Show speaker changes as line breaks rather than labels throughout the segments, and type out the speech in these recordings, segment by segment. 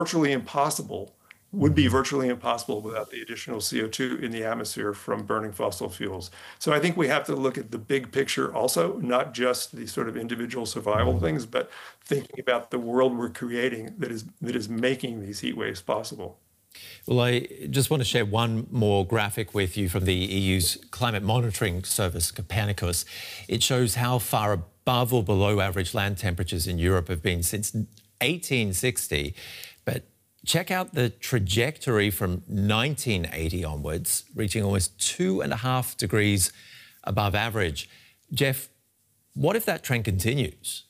virtually impossible, would be virtually impossible without the additional CO2 in the atmosphere from burning fossil fuels. So I think we have to look at the big picture also, not just the sort of individual survival things, but thinking about the world we're creating that is making these heat waves possible.
Well, I just want to share one more graphic with you from the EU's climate monitoring service, Copernicus. It shows how far above or below average land temperatures in Europe have been since 1860. But check out the trajectory from 1980 onwards, reaching almost 2.5 degrees above average. Jeff, what if that trend continues?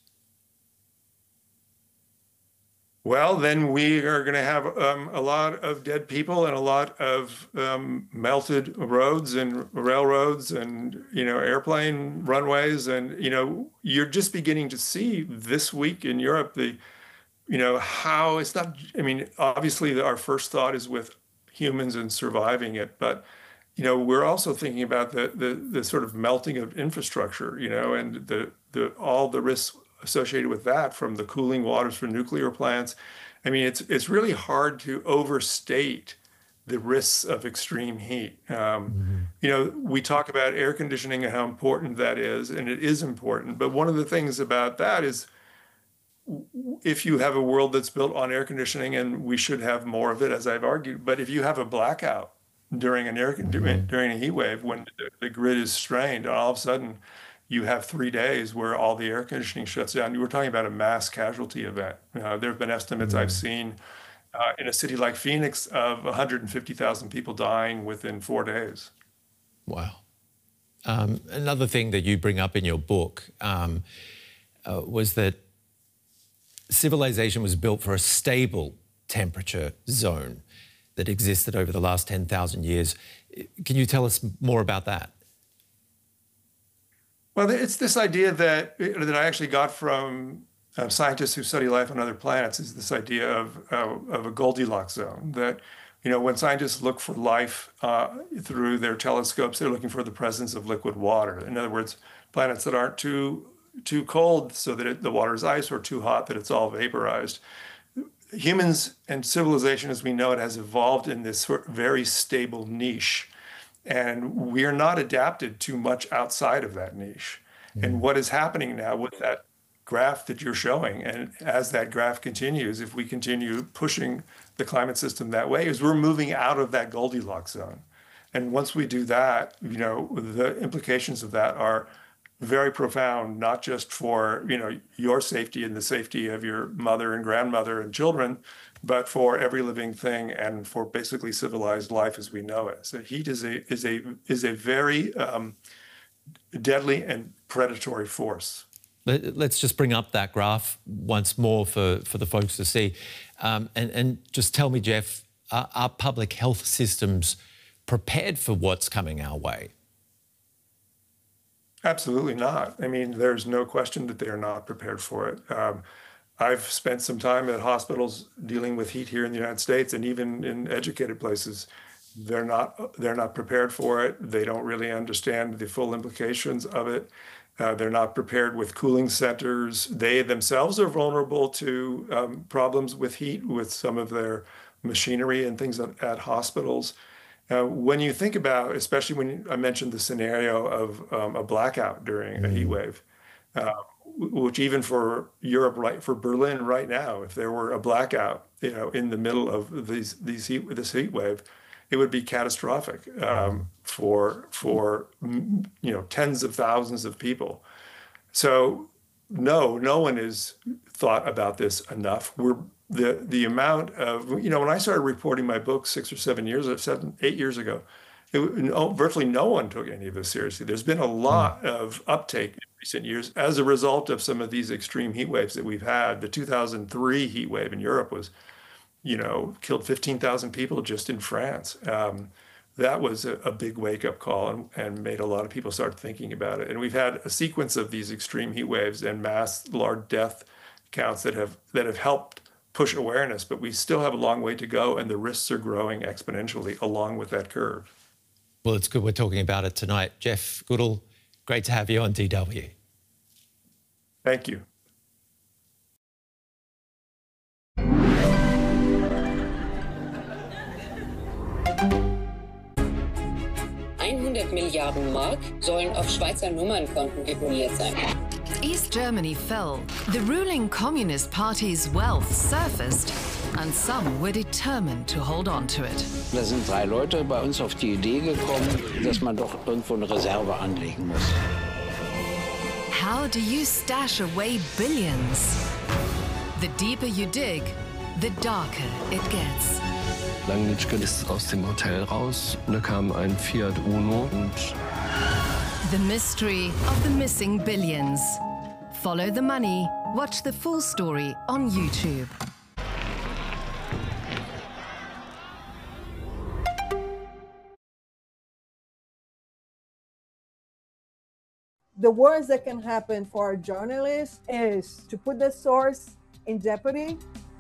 Well, then we are going to have a lot of dead people and a lot of melted roads and railroads and, airplane runways. And, you're just beginning to see this week in Europe how it's not, I mean, obviously our first thought is with humans and surviving it, but we're also thinking about the sort of melting of infrastructure, and all the risks associated with that, from the cooling waters for nuclear plants. I mean, it's really hard to overstate the risks of extreme heat. We talk about air conditioning and how important that is, and it is important. But one of the things about that is, if you have a world that's built on air conditioning, and we should have more of it, as I've argued, but if you have a blackout during during a heat wave, when the grid is strained, all of a sudden you have 3 days where all the air conditioning shuts down. You were talking about a mass casualty event. There have been estimates I've seen in a city like Phoenix of 150,000 people dying within 4 days.
Wow. Another thing that you bring up in your book was that civilization was built for a stable temperature zone that existed over the last 10,000 years. Can you tell us more about that?
Well, it's this idea that I actually got from scientists who study life on other planets, is this idea of a Goldilocks zone. That, when scientists look for life through their telescopes, they're looking for the presence of liquid water. In other words, planets that aren't too cold so that the water is ice, or too hot that it's all vaporized. Humans and civilization as we know it has evolved in this very stable niche. And we are not adapted too much outside of that niche. And what is happening now with that graph that you're showing, and as that graph continues, if we continue pushing the climate system that way, is we're moving out of that Goldilocks zone. And once we do that, the implications of that are very profound, not just for, your safety and the safety of your mother and grandmother and children, but for every living thing and for basically civilized life as we know it. So heat is a very deadly and predatory force.
Let's just bring up that graph once more for the folks to see. And just tell me, Jeff, are public health systems prepared for what's coming our way?
Absolutely not. I mean, there's no question that they are not prepared for it. I've spent some time at hospitals dealing with heat here in the United States, and even in educated places, they're not prepared for it. They don't really understand the full implications of it. They're not prepared with cooling centers. They themselves are vulnerable to problems with heat with some of their machinery and things at hospitals. When you think about, especially when I mentioned the scenario of a blackout during a heat wave, which even for Europe, right, for Berlin right now, if there were a blackout, in the middle of this heat wave, it would be catastrophic for tens of thousands of people. So no one has thought about this enough. The amount of, when I started reporting my book 8 years ago, virtually no one took any of this seriously. There's been a lot of uptake in recent years as a result of some of these extreme heat waves that we've had. The 2003 heat wave in Europe was, killed 15,000 people just in France. That was a big wake-up call and made a lot of people start thinking about it. And we've had a sequence of these extreme heat waves and mass large death counts that have helped push awareness, but we still have a long way to go, and the risks are growing exponentially along with that curve.
Well, it's good we're talking about it tonight. Jeff Goodall, great to have you on DW.
Thank you.
100 Milliarden Mark sollen auf Schweizer Nummernkonten deponiert sein.
East Germany fell, the ruling Communist Party's wealth surfaced, and some were determined to hold on to it.
Da sind 3 Leute bei uns auf die Idee gekommen, dass man doch irgendwo eine Reserve anlegen muss.
How do you stash away billions? The deeper you dig, the darker it gets.
Langnitschke ist aus dem Hotel raus und da kam ein Fiat Uno und
The mystery of the missing billions. Follow the money. Watch the full story on YouTube.
The worst that can happen for a journalist is to put the source in jeopardy.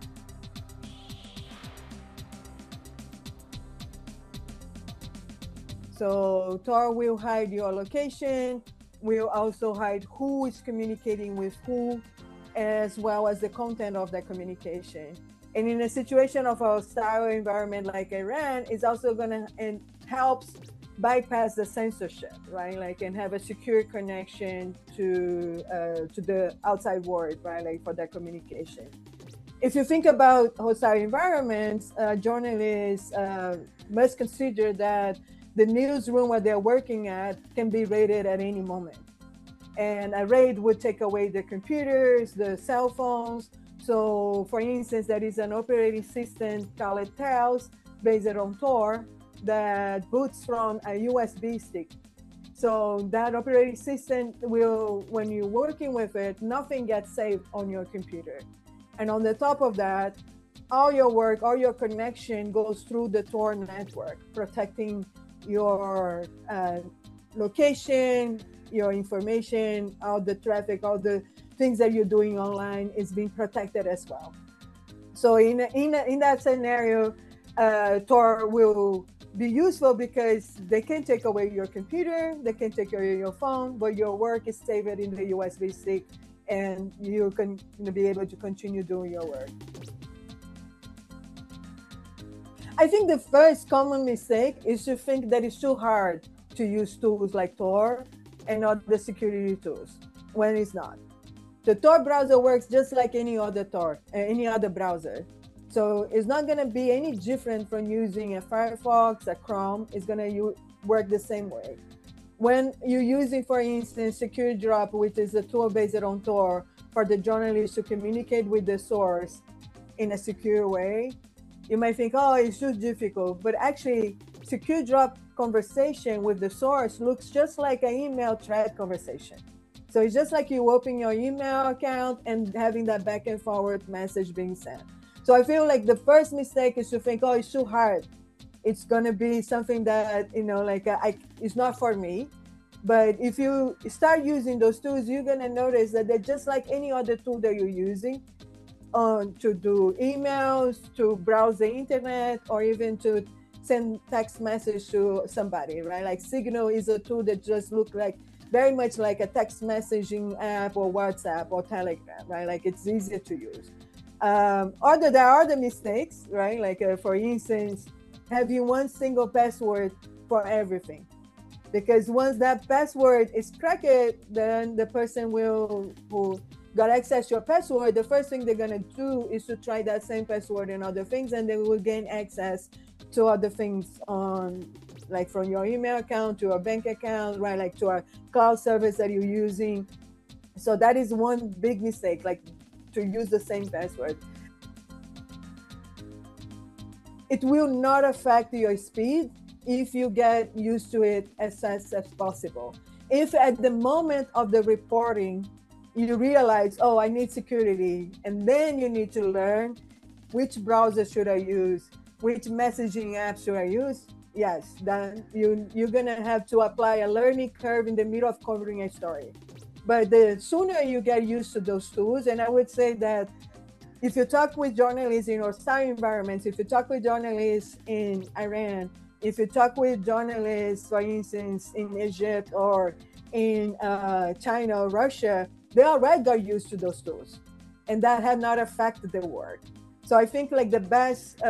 So Tor will hide your location, will also hide who is communicating with who, as well as the content of that communication. And in a situation of a hostile environment like Iran, it's also gonna and helps bypass the censorship, right? Like, and have a secure connection to the outside world, right? Like for that communication. If you think about hostile environments, journalists must consider that the newsroom where they're working at can be raided at any moment. And a raid would take away the computers, the cell phones. So for instance, there is an operating system called TAOS based on Tor that boots from a USB stick. So that operating system will, when you're working with it, nothing gets saved on your computer. And on the top of that, all your work, all your connection goes through the Tor network, protecting your location, your information, all the traffic, all the things that you're doing online is being protected as well. So in that scenario, Tor will be useful because they can take away your computer, they can take away your phone, but your work is saved in the USB stick and you can be able to continue doing your work. I think the first common mistake is to think that it's too hard to use tools like Tor and other security tools, when it's not. The Tor browser works just like any other browser. So it's not going to be any different from using a Firefox, a Chrome. It's going to work the same way. When you're using, for instance, SecureDrop, which is a tool based on Tor for the journalist to communicate with the source in a secure way, you might think, oh, it's too difficult. But actually, SecureDrop conversation with the source looks just like an email thread conversation. So it's just like you open your email account and having that back and forward message being sent. So I feel like the first mistake is to think, oh, it's too hard. It's going to be something that, it's not for me. But if you start using those tools, you're going to notice that they're just like any other tool that you're using to do emails, to browse the internet, or even to send text message to somebody, right? Like Signal is a tool that just looks like very much like a text messaging app or WhatsApp or Telegram, right? Like it's easier to use. There are other mistakes, right? Like for instance, having one single password for everything. Because once that password is cracked, then the person who got access to your password, the first thing they're gonna do is to try that same password and other things, and they will gain access to other things like from your email account to a bank account, right? Like to a cloud service that you're using. So that is one big mistake, like to use the same password. It will not affect your speed if you get used to it as fast as possible. If at the moment of the reporting, you realize, oh, I need security, and then you need to learn which browser should I use, which messaging app should I use, yes, then you're gonna have to apply a learning curve in the middle of covering a story. But the sooner you get used to those tools, and I would say that if you talk with journalists in hostile environments, if you talk with journalists in Iran, if you talk with journalists, for instance, in Egypt or in China or Russia, they already got used to those tools, and that had not affected their work. So I think like the best